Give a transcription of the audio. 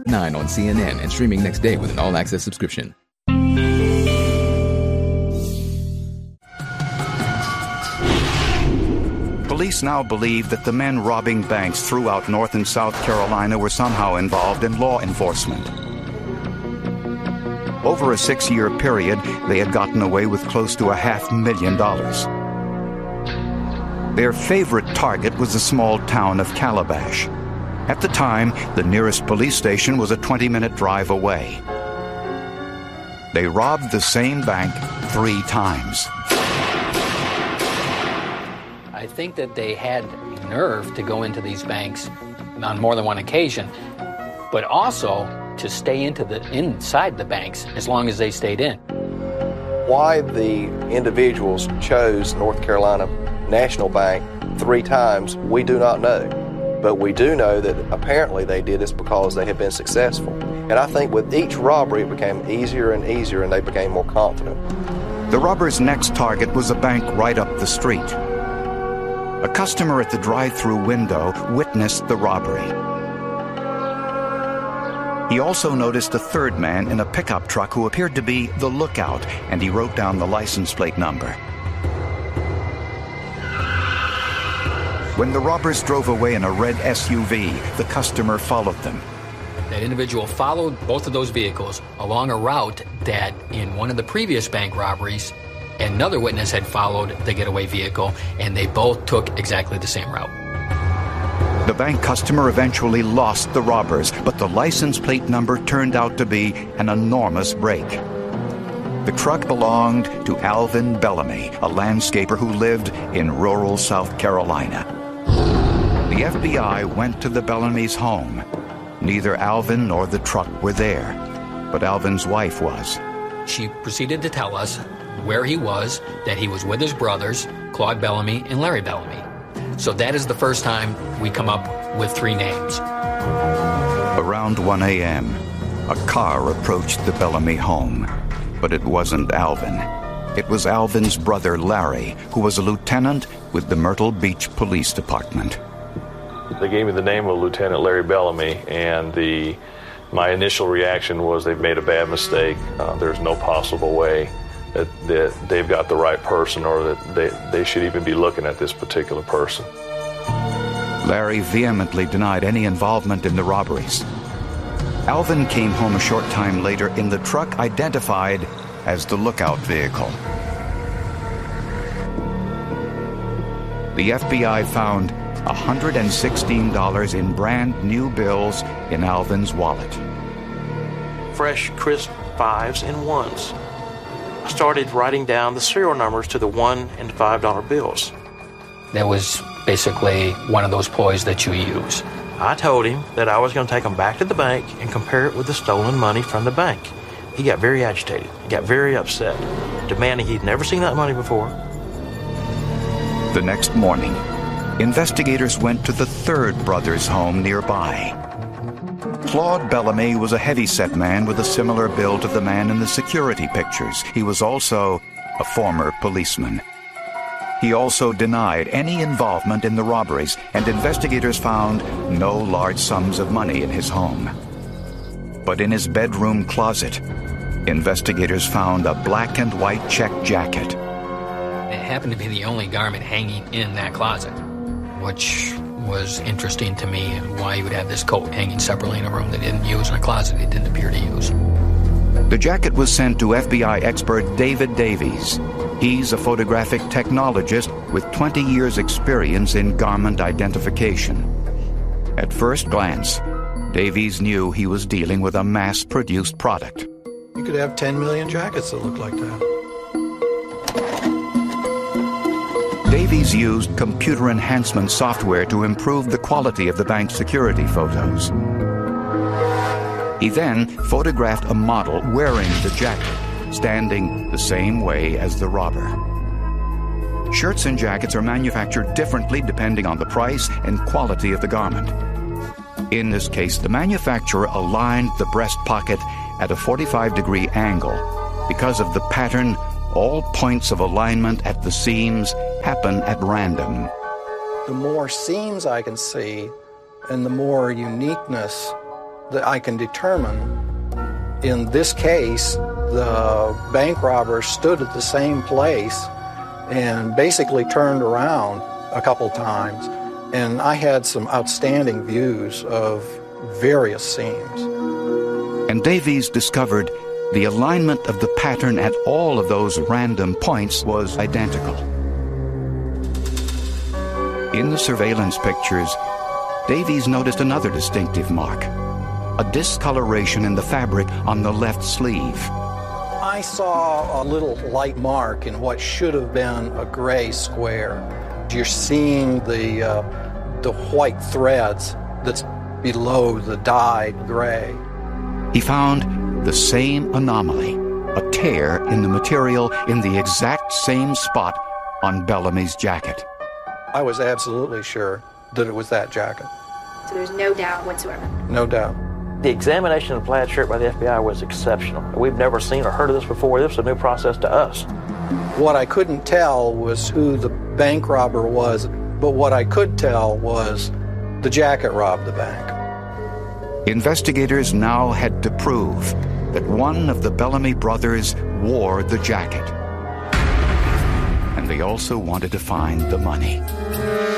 9 on CNN and streaming next day with an all-access subscription. Police now believe that the men robbing banks throughout North and South Carolina were somehow involved in law enforcement. Over a 6-year period, they had gotten away with close to $500,000. Their favorite target was the small town of Calabash. At the time, the nearest police station was a 20-minute drive away. They robbed the same bank 3 times. I think that they had nerve to go into these banks on more than one occasion, but also to stay inside the banks as long as they stayed in. Why the individuals chose North Carolina National Bank 3 times, we do not know. But we do know that apparently they did this because they had been successful. And I think with each robbery, it became easier and easier, and they became more confident. The robbers' next target was a bank right up the street. A customer at the drive-through window witnessed the robbery. He also noticed a third man in a pickup truck who appeared to be the lookout, and he wrote down the license plate number. When the robbers drove away in a red SUV, the customer followed them. That individual followed both of those vehicles along a route that in one of the previous bank robberies, another witness had followed the getaway vehicle, and they both took exactly the same route. The bank customer eventually lost the robbers, but the license plate number turned out to be an enormous break. The truck belonged to Alvin Bellamy, a landscaper who lived in rural South Carolina. The FBI went to the Bellamy's home. Neither Alvin nor the truck were there, but Alvin's wife was. She proceeded to tell us where he was, that he was with his brothers, Claude Bellamy and Larry Bellamy. So that is the first time we come up with 3 names. Around 1 a.m., a car approached the Bellamy home, but it wasn't Alvin. It was Alvin's brother, Larry, who was a lieutenant with the Myrtle Beach Police Department. They gave me the name of Lieutenant Larry Bellamy, and my initial reaction was they've made a bad mistake. There's no possible way that they've got the right person, or that they should even be looking at this particular person. Larry vehemently denied any involvement in the robberies. Alvin came home a short time later in the truck identified as the lookout vehicle. The FBI found $116 in brand new bills in Alvin's wallet. Fresh, crisp 5s and 1s. I started writing down the serial numbers to the $1 and $5 bills. That was basically one of those ploys that you use. I told him that I was going to take them back to the bank and compare it with the stolen money from the bank. He got very agitated. He got very upset, demanding he'd never seen that money before. The next morning, investigators went to the third brother's home nearby. Claude Bellamy was a heavy-set man with a similar build to the man in the security pictures. He was also a former policeman. He also denied any involvement in the robberies, and investigators found no large sums of money in his home. But in his bedroom closet, investigators found a black and white check jacket. It happened to be the only garment hanging in that closet, which was interesting to me, why you would have this coat hanging separately in a room they didn't use, in a closet they didn't appear to use. The jacket was sent to FBI expert David Davies. He's a photographic technologist with 20 years' experience in garment identification. At first glance, Davies knew he was dealing with a mass-produced product. You could have 10 million jackets that look like that. Davies used computer enhancement software to improve the quality of the bank's security photos. He then photographed a model wearing the jacket, standing the same way as the robber. Shirts and jackets are manufactured differently depending on the price and quality of the garment. In this case, the manufacturer aligned the breast pocket at a 45-degree angle. Because of the pattern, all points of alignment at the seams happen at random. The more seams I can see and the more uniqueness that I can determine, in this case, the bank robber stood at the same place and basically turned around a couple times, and I had some outstanding views of various seams. And Davies discovered the alignment of the pattern at all of those random points was identical. In the surveillance pictures, Davies noticed another distinctive mark, a discoloration in the fabric on the left sleeve. I saw a little light mark in what should have been a gray square. You're seeing the white threads that's below the dyed gray. He found the same anomaly, a tear in the material in the exact same spot on Bellamy's jacket. I was absolutely sure that it was that jacket. So there's no doubt whatsoever? No doubt. The examination of the plaid shirt by the FBI was exceptional. We've never seen or heard of this before. This was a new process to us. What I couldn't tell was who the bank robber was, but what I could tell was the jacket robbed the bank. Investigators now had to prove that one of the Bellamy brothers wore the jacket. And they also wanted to find the money.